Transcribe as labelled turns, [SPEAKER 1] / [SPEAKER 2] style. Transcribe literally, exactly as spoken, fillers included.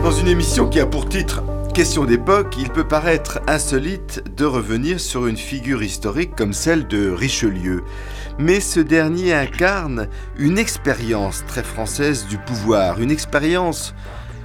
[SPEAKER 1] Dans une émission qui a pour titre Question d'époque, il peut paraître insolite de revenir sur une figure historique comme celle de Richelieu. Mais ce dernier incarne une expérience très française du pouvoir, une expérience